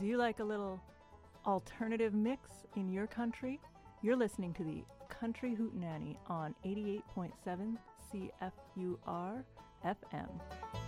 Do you like a little alternative mix in your country? You're listening to the Country Hootenanny on 88.7 CFUR FM.